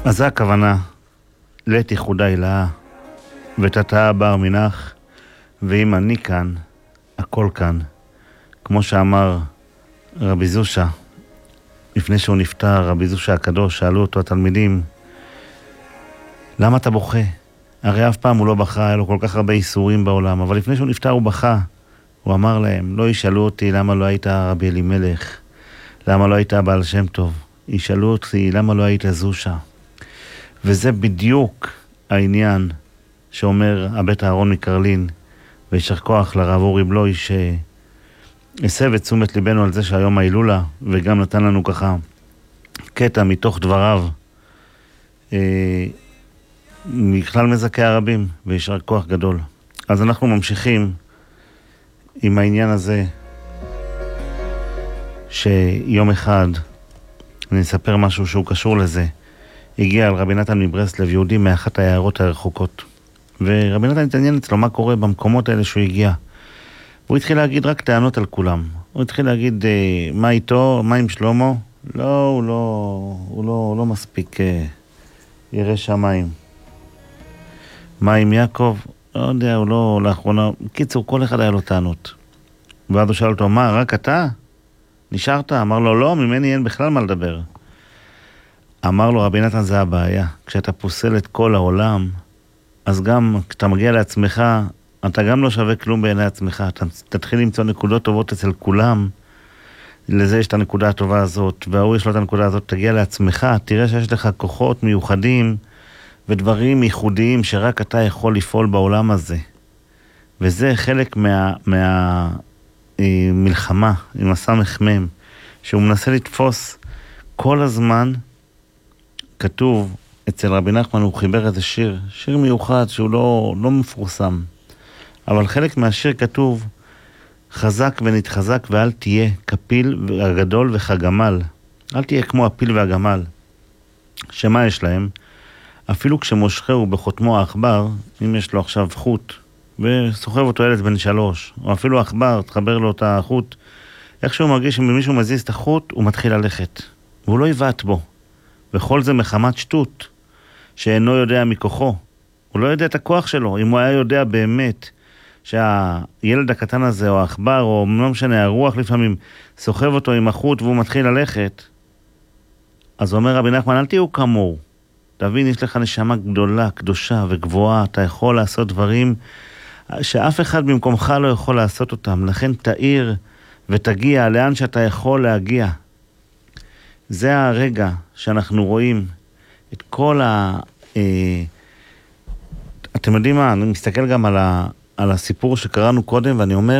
אז זה הכוונה, לית ייחודה אלה, ותתאה בר מנך, ואם אני כאן, הכל כאן. כמו שאמר רבי זושה, לפני שהוא נפטר, רבי זושה הקדוש, שאלו אותו התלמידים, למה אתה בוכה? הרי אף פעם הוא לא בכה, היה לו כל כך הרבה איסורים בעולם, אבל לפני שהוא נפטר הוא בכה. הוא אמר להם, לא ישאלו אותי למה לא היית רבי אלימלך, למה לא היית בעל שם טוב, ישאלו אותי למה לא היית זושה. וזה בדיוק העניין שאומר הבית אהרון מקרלין, וישר כוח לרב אורי בלוי שהסב את תשומת ליבנו על זה שהיום ההילולה, וגם נתן לנו ככה קטע מתוך דבריו מכלל מזכי הרבים, וישר כוח גדול. אז אנחנו ממשיכים עם העניין הזה שיום אחד אני אספר משהו שהוא קשור לזה. הגיע על רבי נתן מברסלב, יהודי מאחת העיירות הרחוקות, ורבי נתן התעניין אצלו מה קורה במקומות האלה שהוא הגיע. הוא התחיל להגיד רק טענות על כולם. הוא התחיל להגיד מה איתו, מה עם שלמה? לא, הוא לא מספיק ירא שמיים. מה עם יעקב? לא יודע, הוא לא לאחרונה. קיצור, כל אחד היה לו טענות. ואז הוא שאל אותו, מה, רק אתה? נשארת? אמר לו, לא, ממני אין בכלל מה לדבר. אמר לו, רבי נתן, זה הבעיה. כשאתה פוסל את כל העולם, אז גם כשאתה מגיע לעצמך, אתה גם לא שווה כלום בעיני עצמך. אתה תתחיל למצוא נקודות טובות אצל כולם. לזה יש את הנקודה הטובה הזאת, והוא יש לו את הנקודה הזאת. תגיע לעצמך, תראה שיש לך כוחות מיוחדים, ודברים ייחודיים שרק אתה יכול לפעול בעולם הזה. וזה חלק מהמלחמה עם הסמ"ם, שהוא מנסה לתפוס כל הזמן. כתוב אצל רבי נחמן, הוא חיבר איזה שיר מיוחד שהוא לא מפורסם, אבל חלק מהשיר כתוב, חזק ונתחזק ואל תהיה כפיל הגדול וכגמל. אל תהיה כמו הפיל והגמל. שמה יש להם? אפילו כשמושכהו בחותמו העכבר, אם יש לו עכשיו חוט, וסוחב אותו ילד בן 3, או אפילו העכבר, תחבר לו את החוט, איך שהוא מרגיש שמישהו מזיז את החוט, הוא מתחיל ללכת. והוא לא יבעט בו. וכל זה מחמת שטות, שאינו יודע מכוחו. הוא לא יודע את הכוח שלו. אם הוא היה יודע באמת שהילד הקטן הזה, או העכבר, או לא משנה, הרוח לפעמים, סוחב אותו עם החוט והוא מתחיל ללכת, אז אומר רבי נחמן, אל תהיו כמוהו. תבין, יש לך נשמה גדולה, קדושה וגבוהה, אתה יכול לעשות דברים שאף אחד במקומך לא יכול לעשות אותם. לכן תאיר ותגיע לאן שאתה יכול להגיע. זה הרגע שאנחנו רואים את כל אתם יודעים מה, אני מסתכל גם על הסיפור שקראנו קודם, ואני אומר,